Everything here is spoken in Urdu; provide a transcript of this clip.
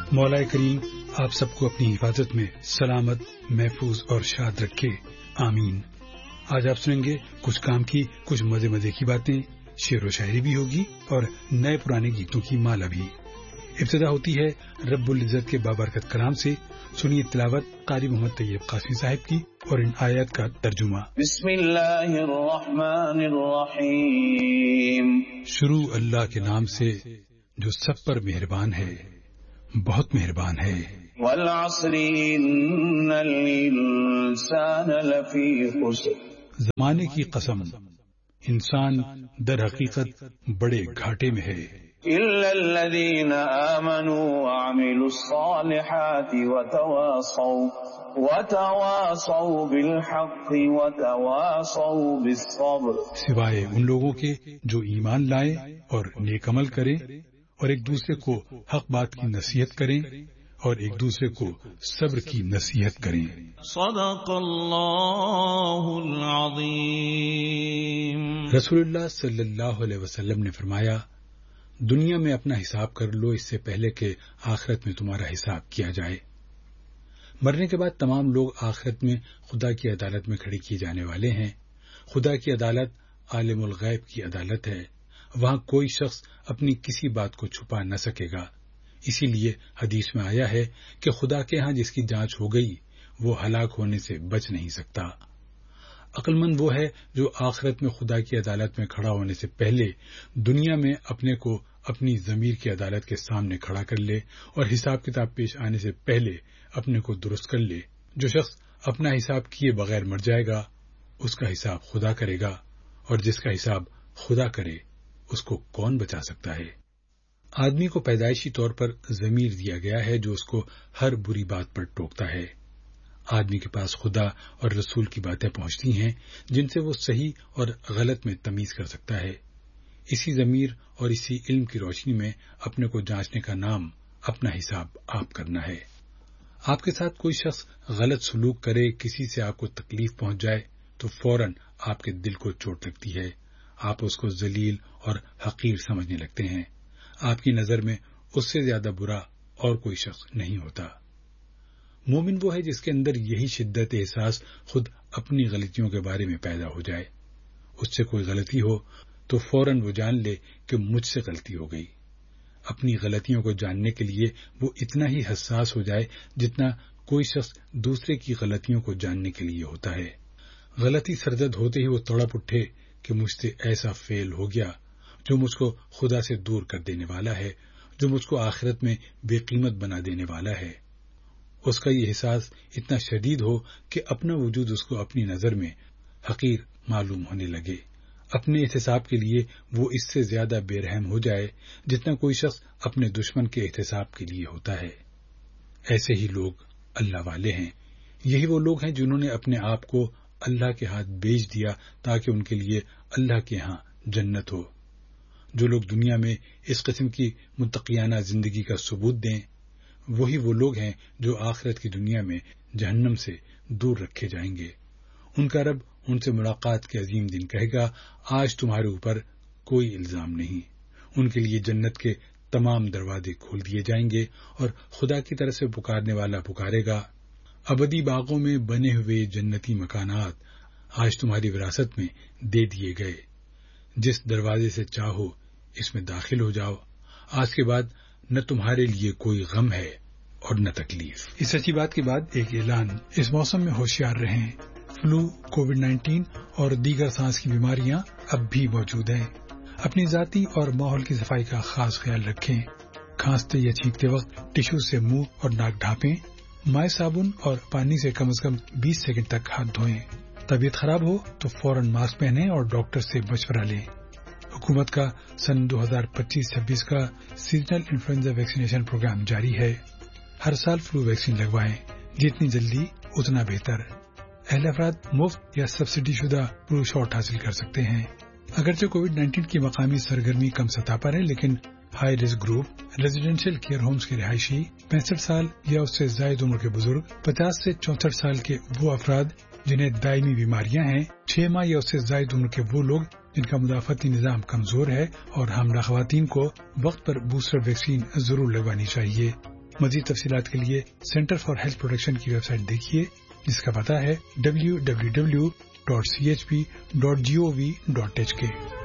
مولا کریم آپ سب کو اپنی حفاظت میں سلامت، محفوظ اور شاد رکھے، آمین۔ آج آپ سنیں گے کچھ کام کی، کچھ مزے کی باتیں، شعر و شاعری بھی ہوگی اور نئے پرانے گیتوں کی مالا بھی۔ ابتدا ہوتی ہے رب العزت کے بابرکت کلام سے، سنیے تلاوت قاری محمد طیب قاسمی صاحب کی اور ان آیات کا ترجمہ۔ بسم اللہ الرحمن الرحیم۔ شروع اللہ کے نام سے جو سب پر مہربان ہے، بہت مہربان ہے۔ والعصر ان الانسان لفی خسر۔ زمانے کی قسم، انسان در حقیقت بڑے گھاٹے میں ہے، الا الذین آمنوا وعملوا الصالحات وتواصوا بالحق وتواصوا بالصبر، سوائے ان لوگوں کے جو ایمان لائیں اور نیک عمل کریں اور ایک دوسرے کو حق بات کی نصیحت کریں اور ایک دوسرے کو صبر کی نصیحت کریں۔ صدق اللہ العظیم۔ رسول اللہ صلی اللہ علیہ وسلم نے فرمایا، دنیا میں اپنا حساب کر لو اس سے پہلے کہ آخرت میں تمہارا حساب کیا جائے۔ مرنے کے بعد تمام لوگ آخرت میں خدا کی عدالت میں کھڑے کیے جانے والے ہیں۔ خدا کی عدالت عالم الغیب کی عدالت ہے، وہاں کوئی شخص اپنی کسی بات کو چھپا نہ سکے گا۔ اسی لیے حدیث میں آیا ہے کہ خدا کے ہاں جس کی جانچ ہو گئی وہ ہلاک ہونے سے بچ نہیں سکتا۔ عقل مند وہ ہے جو آخرت میں خدا کی عدالت میں کھڑا ہونے سے پہلے دنیا میں اپنے کو اپنی ضمیر کی عدالت کے سامنے کھڑا کر لے اور حساب کتاب پیش آنے سے پہلے اپنے کو درست کر لے۔ جو شخص اپنا حساب کیے بغیر مر جائے گا اس کا حساب خدا کرے گا، اور جس کا حساب خدا کرے اس کو کون بچا سکتا ہے؟ آدمی کو پیدائشی طور پر ضمیر دیا گیا ہے جو اس کو ہر بری بات پر ٹوکتا ہے۔ آدمی کے پاس خدا اور رسول کی باتیں پہنچتی ہیں جن سے وہ صحیح اور غلط میں تمیز کر سکتا ہے۔ اسی ضمیر اور اسی علم کی روشنی میں اپنے کو جانچنے کا نام اپنا حساب آپ کرنا ہے۔ آپ کے ساتھ کوئی شخص غلط سلوک کرے، کسی سے آپ کو تکلیف پہنچ جائے تو فوراً آپ کے دل کو چوٹ لگتی ہے، آپ اس کو ذلیل اور حقیر سمجھنے لگتے ہیں۔ آپ کی نظر میں اس سے زیادہ برا اور کوئی شخص نہیں ہوتا۔ مومن وہ ہے جس کے اندر یہی شدت احساس خود اپنی غلطیوں کے بارے میں پیدا ہو جائے۔ اس سے کوئی غلطی ہو تو فوراً وہ جان لے کہ مجھ سے غلطی ہو گئی۔ اپنی غلطیوں کو جاننے کے لیے وہ اتنا ہی حساس ہو جائے جتنا کوئی شخص دوسرے کی غلطیوں کو جاننے کے لیے ہوتا ہے۔ غلطی سرزد ہوتے ہی وہ تڑپ اٹھے کہ مجھ سے ایسا فعل ہو گیا جو مجھ کو خدا سے دور کر دینے والا ہے، جو مجھ کو آخرت میں بے قیمت بنا دینے والا ہے۔ اس کا یہ احساس اتنا شدید ہو کہ اپنا وجود اس کو اپنی نظر میں حقیر معلوم ہونے لگے۔ اپنے احتساب کے لیے وہ اس سے زیادہ بے رحم ہو جائے جتنا کوئی شخص اپنے دشمن کے احتساب کے لیے ہوتا ہے۔ ایسے ہی لوگ اللہ والے ہیں۔ یہی وہ لوگ ہیں جنہوں نے اپنے آپ کو اللہ کے ہاتھ بیچ دیا تاکہ ان کے لیے اللہ کے ہاں جنت ہو۔ جو لوگ دنیا میں اس قسم کی متقیانہ زندگی کا ثبوت دیں، وہی وہ لوگ ہیں جو آخرت کی دنیا میں جہنم سے دور رکھے جائیں گے۔ ان کا رب ان سے ملاقات کے عظیم دن کہے گا، آج تمہارے اوپر کوئی الزام نہیں۔ ان کے لیے جنت کے تمام دروازے کھول دیے جائیں گے اور خدا کی طرف سے پکارنے والا پکارے گا، ابدی باغوں میں بنے ہوئے جنتی مکانات آج تمہاری وراثت میں دے دیے گئے۔ جس دروازے سے چاہو اس میں داخل ہو جاؤ۔ آج کے بعد نہ تمہارے لیے کوئی غم ہے اور نہ تکلیف۔ اس سچی بات کے بعد ایک اعلان، اس موسم میں ہوشیار رہیں۔ فلو، کووڈ-19 اور دیگر سانس کی بیماریاں اب بھی موجود ہیں۔ اپنی ذاتی اور ماحول کی صفائی کا خاص خیال رکھیں۔ کھانستے یا چھینکتے وقت ٹشو سے منہ اور ناک ڈھانپیں۔ مائع صابن اور پانی سے کم از کم 20 سیکنڈ تک ہاتھ دھوئیں۔ طبیعت خراب ہو تو فوراً ماسک پہنیں اور ڈاکٹر سے مشورہ لیں۔ حکومت کا سن 2025-26 کا سیزنل انفلوئنزا ویکسینیشن پروگرام جاری ہے۔ ہر سال فلو ویکسین لگوائیں، جتنی جلدی اتنا بہتر۔ اہل افراد مفت یا سبسڈی شدہ فلو شاٹ حاصل کر سکتے ہیں۔ اگرچہ کووڈ-19 کی مقامی سرگرمی کم سطح پر ہے، لیکن high risk group, residential care homes کے رہائشی، 65 سال یا اس سے زائد عمر کے بزرگ، 50 سے 64 سال کے وہ افراد جنہیں دائمی بیماریاں ہیں، 6 ماہ یا اس سے زائد عمر کے وہ لوگ جن کا مدافعتی نظام کمزور ہے، اور حاملہ خواتین کو وقت پر بوسٹر ویکسین ضرور لگوانی چاہیے۔ مزید تفصیلات کے لیے سینٹر فار ہیلتھ پروٹیکشن کی ویب سائٹ دیکھیے، جس کا پتہ ہے www.chp.gov.hk۔